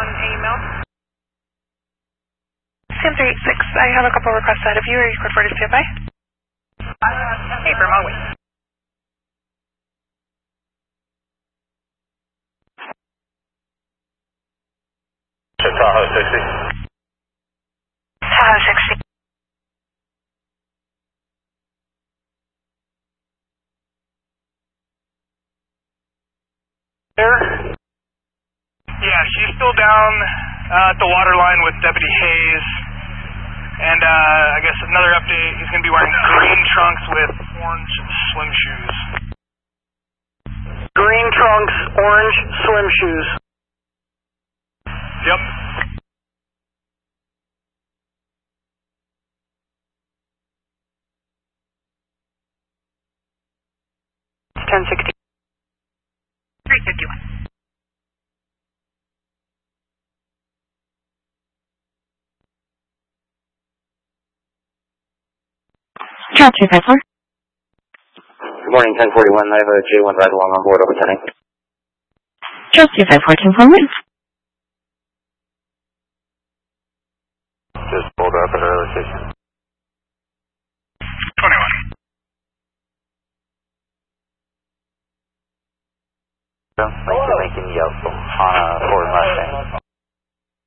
on email. Sam 386, I have a couple requests out of you. Are you code 4 to stand by? Hey, from Maui. Tahoe 60. Tahoe 60. There? Yeah, she's still down at the water line with Deputy Hayes. And I guess another update, he's going to be wearing green trunks with orange swim shoes. Green trunks, orange swim shoes. Yep. $1060. 351. Charles 254. Good morning, 1041. I have a J1 ride along on board overturning. Charles 254, 1041. Just pulled up at our location. 21. Lincoln Yelp on a Ford Mustang.